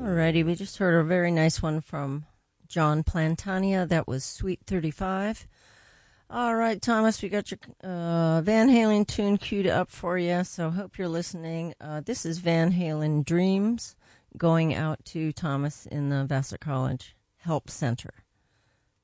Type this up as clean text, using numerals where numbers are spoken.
Alrighty, we just heard a very nice one from John Plantania. That was Sweet 35. All right, Thomas, we got your Van Halen tune queued up for you, so hope you're listening. This is Van Halen Dreams, going out to Thomas in the Vassar College Help Center.